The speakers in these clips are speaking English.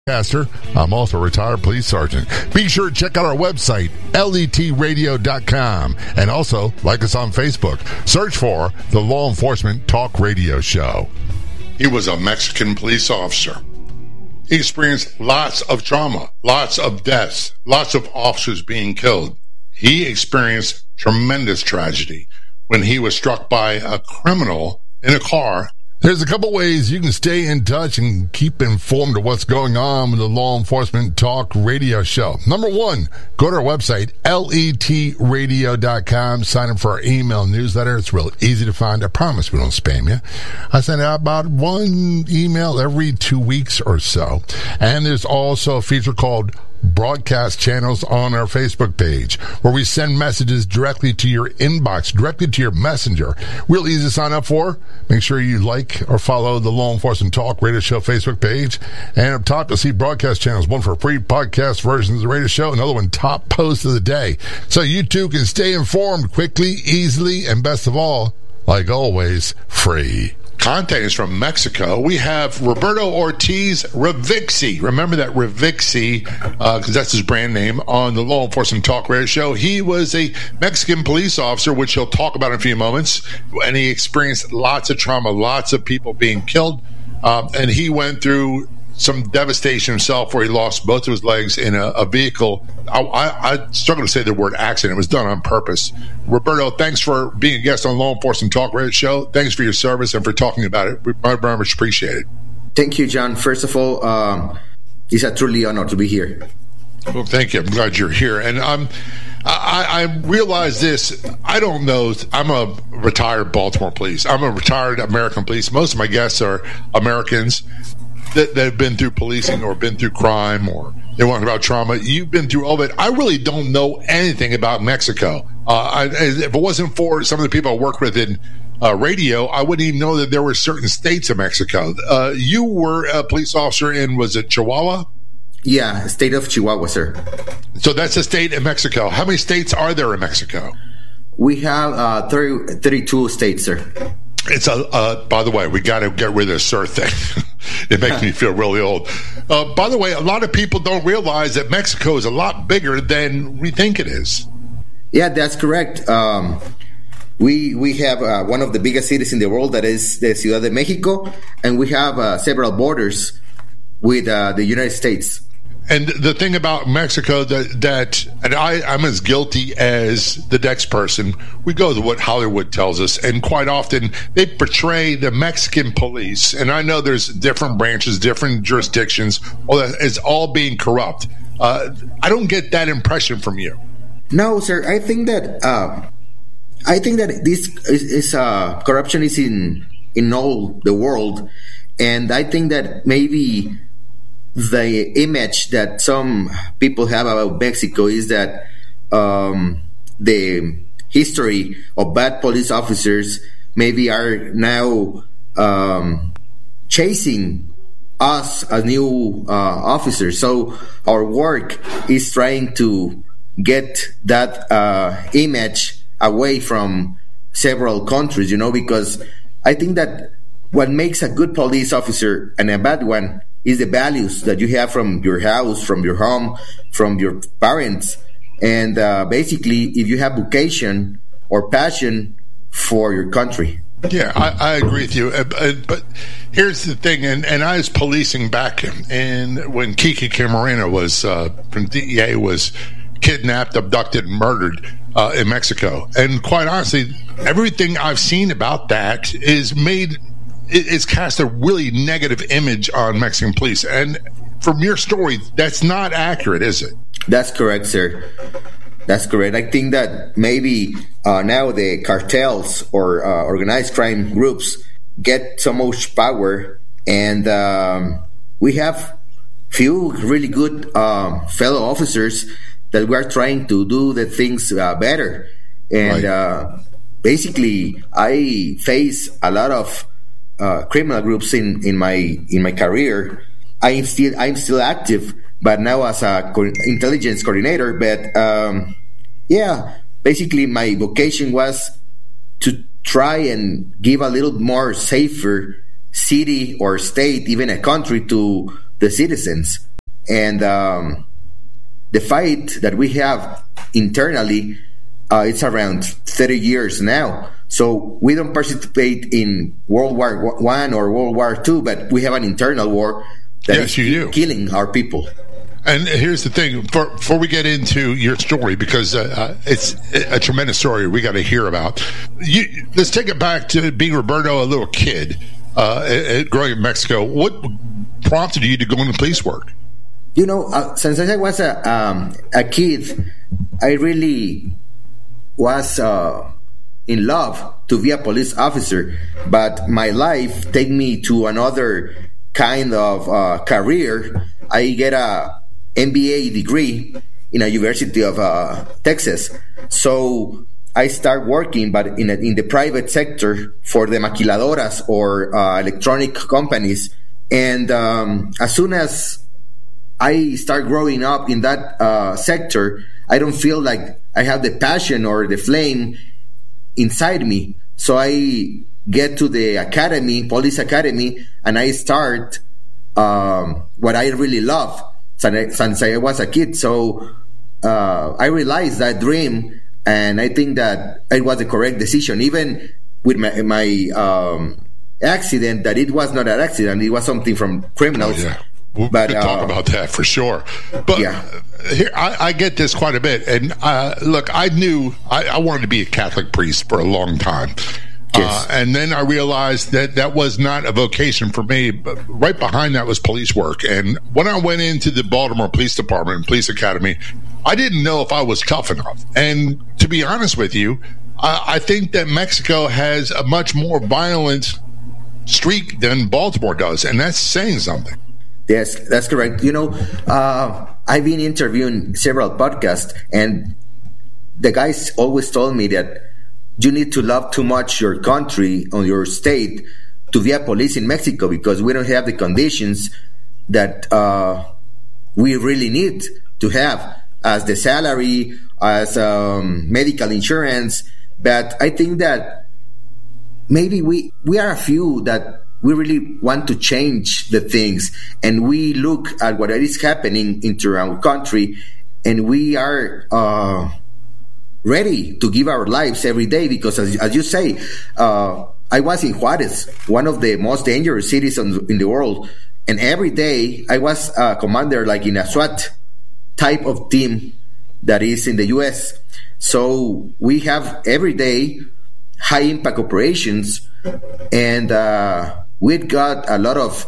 Pastor. I'm also a retired police sergeant. Be sure to check out our website, letradio.com, and also like us on Facebook. Search for the Law Enforcement Talk Radio Show. He was a Mexican police officer. He experienced lots of trauma, lots of deaths, lots of officers being killed. He experienced tremendous tragedy when he was struck by a criminal in a car. There's a couple ways you can stay in touch and keep informed of what's going on with the Law Enforcement Talk Radio Show. Number one, go to our website, letradio.com. Sign up for our email newsletter. It's real easy to find. I promise we don't spam you. I send out about one email every 2 weeks or so. And there's also a feature called broadcast channels on our Facebook page where we send messages directly to your inbox, directly to your messenger. Real easy to sign up for. Make sure you like or follow the Law Enforcement Talk Radio Show Facebook page. And up top, you'll see broadcast channels, one for free podcast versions of the radio show, another one top post of the day. So you too can stay informed quickly, easily, and best of all, like always, free. Contact is from Mexico. We have Roberto Ortiz Ravixi. Remember that Ravixi, because that's his brand name, on the Law Enforcement Talk Radio Show. He was a Mexican police officer, which he'll talk about in a few moments, and he experienced lots of trauma, lots of people being killed, and he went through some devastation himself where he lost both of his legs in a vehicle. I struggle to say the word accident. It was done on purpose. Roberto, thanks for being a guest on Law Enforcement Talk Radio Show. Thanks for your service and for talking about it. We very much appreciate it. Thank you, John. First of all, it's a truly honor to be here. Well, thank you. I'm glad you're here. And I realize this. I don't know. I'm a retired Baltimore police. I'm a retired American police. Most of my guests are Americans that have been through policing or been through crime or they want about trauma. You've been through all of it. I really don't know anything about Mexico. If it wasn't for some of the people I work with in radio, I wouldn't even know that there were certain states of Mexico. You were a police officer in, was it Chihuahua? Yeah, state of Chihuahua, sir. So that's a state in Mexico. How many states are there in Mexico? We have 32 states, sir. It's by the way, we got to get rid of the sir thing. It makes me feel really old. By the way, a lot of people don't realize that Mexico is a lot bigger than we think it is. Yeah, that's correct. We have one of the biggest cities in the world, that is the Ciudad de Mexico, and we have several borders with the United States. And the thing about Mexico that and I'm as guilty as the next person. We go to what Hollywood tells us, and quite often they portray the Mexican police. And I know there's different branches, different jurisdictions. All that is all being corrupt. I don't get that impression from you. No, sir. I think that this is corruption is in all the world, and I think that maybe the image that some people have about Mexico is that the history of bad police officers maybe are now chasing us as new officers. So our work is trying to get that image away from several countries, because I think that what makes a good police officer and a bad one is the values that you have from your house, from your home, from your parents. And basically, if you have vocation or passion for your country. Yeah, I agree with you. But here's the thing, and I was policing back and when Kiki Camarena was from DEA was kidnapped, abducted, and murdered in Mexico. And quite honestly, everything I've seen about that is it's cast a really negative image on Mexican police. And from your story, that's not accurate, is it? That's correct, sir. That's correct. I think that maybe now the cartels or organized crime groups get so much power, and we have few really good fellow officers that we are trying to do the things better. And right. Basically, I face a lot of criminal groups in my career. I'm still active, but now as a intelligence coordinator. But basically my vocation was to try and give a little more safer city or state, even a country, to the citizens. And the fight that we have internally, it's around 30 years now. So we don't participate in World War I or World War II, but we have an internal war that is killing our people. And here's the thing, before we get into your story, because it's a tremendous story we got to hear about. Let's take it back to being Roberto, a little kid, growing in Mexico. What prompted you to go into police work? You know, since I was a kid, I really was in love to be a police officer, but my life take me to another kind of career. I get a MBA degree in a University of Texas, so I start working, but in the private sector for the maquiladoras or electronic companies. And as soon as I start growing up in that sector, I don't feel like I have the passion or the flame inside me. So I get to the academy, police academy, and I start what I really love since I was a kid. So I realized that dream, and I think that it was the correct decision. Even with my accident, that it was not an accident, it was something from criminals. Oh, yeah. We could talk about that for sure. But here, I get this quite a bit. And look, I knew I wanted to be a Catholic priest for a long time. Yes. And then I realized that was not a vocation for me. But right behind that was police work. And when I went into the Baltimore Police Department and Police Academy, I didn't know if I was tough enough. And to be honest with you, I think that Mexico has a much more violent streak than Baltimore does. And that's saying something. Yes, that's correct. You know, I've been interviewing several podcasts, and the guys always told me that you need to love too much your country or your state to be a police in Mexico, because we don't have the conditions that we really need to have, as the salary, as medical insurance. But I think that maybe we are a few that we really want to change the things, and we look at what is happening into our country, and we are ready to give our lives every day, because as you say, I was in Juarez, one of the most dangerous cities in the world, and every day I was a commander, like in a SWAT type of team that is in the US. So we have every day high impact operations, and we've got a lot of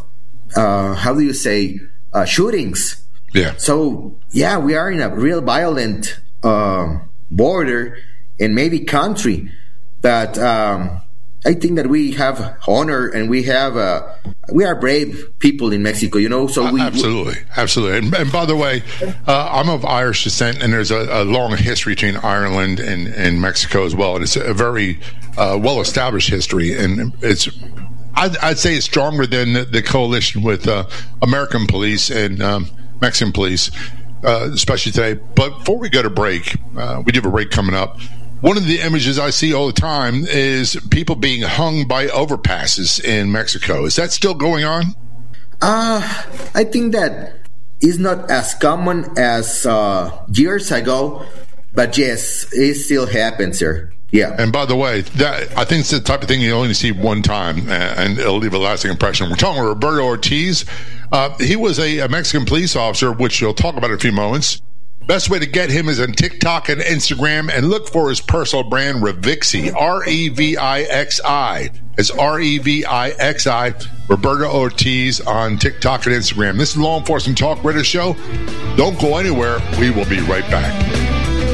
shootings. Yeah. So yeah, we are in a real violent border and maybe country, but I think that we have honor, and we are brave people in Mexico, you know. So absolutely. And by the way, I'm of Irish descent, and there's a long history between Ireland and Mexico as well, and it's a very well-established history, and it's I'd say it's stronger than the coalition with American police and Mexican police, especially today. But before we go to break, we do have a break coming up. One of the images I see all the time is people being hung by overpasses in Mexico. Is that still going on? I think that is not as common as years ago, but yes, it still happens here. Yeah. And by the way, that I think it's the type of thing you only see one time, and it'll leave a lasting impression. We're talking about Roberto Ortiz. He was a Mexican police officer, which you'll talk about in a few moments. Best way to get him is on TikTok and Instagram, and look for his personal brand, Revixi, Revixi. It's Revixi, Roberto Ortiz on TikTok and Instagram. This is Law Enforcement Talk Radio Show. Don't go anywhere. We will be right back.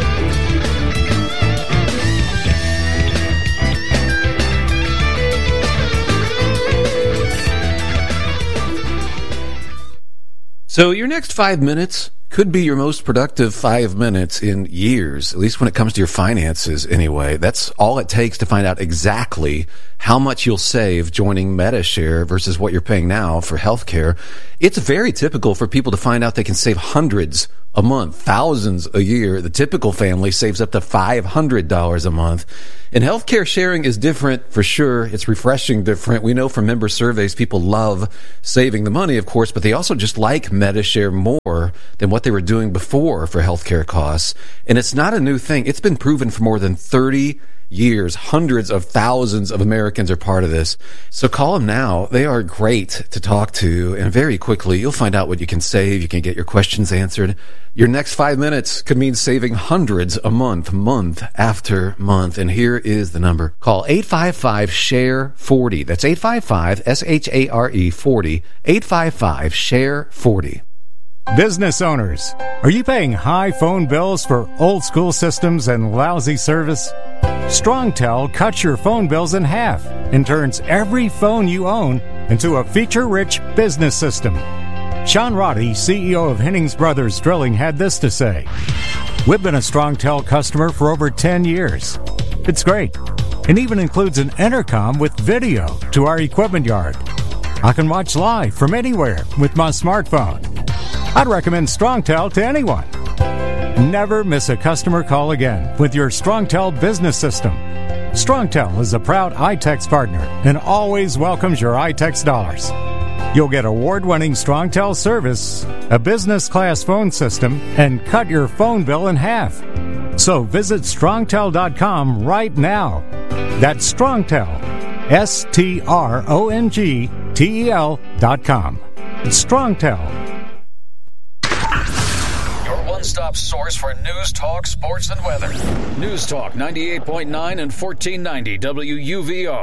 So your next 5 minutes could be your most productive 5 minutes in years, at least when it comes to your finances anyway. That's all it takes to find out exactly how much you'll save joining MediShare versus what you're paying now for healthcare. It's very typical for people to find out they can save hundreds a month, thousands a year. The typical family saves up to $500 a month. And healthcare sharing is different for sure. It's refreshing different. We know from member surveys people love saving the money, of course, but they also just like MediShare more than what they were doing before for healthcare costs. And it's not a new thing. It's been proven for more than 30 years. Hundreds of thousands of Americans are part of this. So call them now. They are great to talk to, and very quickly you'll find out what you can save. You can get your questions answered. Your next 5 minutes could mean saving hundreds a month, month after month. And here is the number. Call 855-SHARE-40. That's 855-SHARE-40. 855-SHARE-40. Business owners, are you paying high phone bills for old school systems and lousy service? StrongTel cuts your phone bills in half and turns every phone you own into a feature-rich business system. Sean Roddy, CEO of Hennings Brothers Drilling, had this to say: "We've been a StrongTel customer for over 10 years. It's great, and even includes an intercom with video to our equipment yard. I can watch live from anywhere with my smartphone. I'd recommend StrongTel to anyone. Never miss a customer call again with your StrongTel business system. StrongTel is a proud iTex partner and always welcomes your iTex dollars. You'll get award-winning StrongTel service, a business-class phone system, and cut your phone bill in half. So visit StrongTel.com right now. That's StrongTel, StrongTel.com. It's StrongTel. One-stop source for news, talk, sports, and weather. News Talk 98.9 and 1490 WUVR.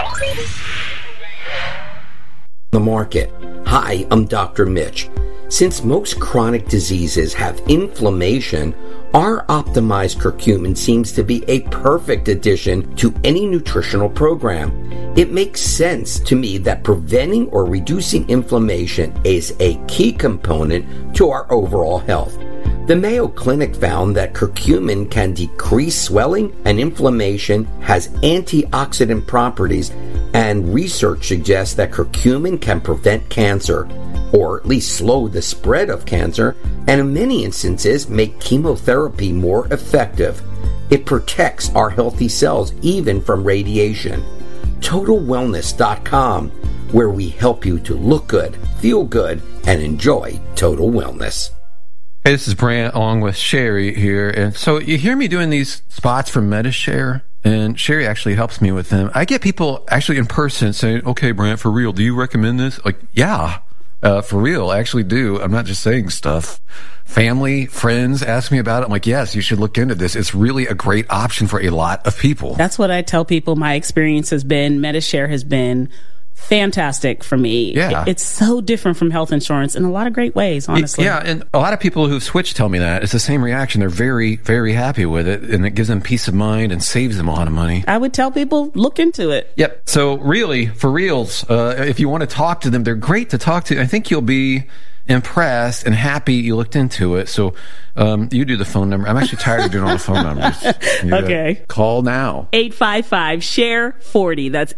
The market. Hi, I'm Dr. Mitch. Since most chronic diseases have inflammation, our optimized curcumin seems to be a perfect addition to any nutritional program. It makes sense to me that preventing or reducing inflammation is a key component to our overall health. The Mayo Clinic found that curcumin can decrease swelling and inflammation, has antioxidant properties, and research suggests that curcumin can prevent cancer, or at least slow the spread of cancer, and in many instances make chemotherapy more effective. It protects our healthy cells even from radiation. TotalWellness.com, where we help you to look good, feel good, and enjoy total wellness. Hey, this is Brant along with Sherry here. And so you hear me doing these spots for Medi-Share, and Sherry actually helps me with them. I get people actually in person saying, "Okay, Brant, for real, do you recommend this?" Like, yeah, for real, I actually do. I'm not just saying stuff. Family, friends ask me about it. I'm like, yes, you should look into this. It's really a great option for a lot of people. That's what I tell people. My experience has been, Medi-Share has been fantastic for me. Yeah. It's so different from health insurance in a lot of great ways, honestly. Yeah, and a lot of people who've switched tell me that. It's the same reaction. They're very, very happy with it, and it gives them peace of mind and saves them a lot of money. I would tell people, look into it. Yep. So really, for reals, if you want to talk to them, they're great to talk to. I think you'll be impressed and happy you looked into it. So you do the phone number. I'm actually tired of doing all the phone numbers. Okay. Call now. 855-SHARE-40. That's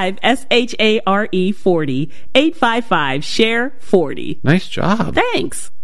855-SHARE-40. 855-SHARE-40. Nice job. Thanks.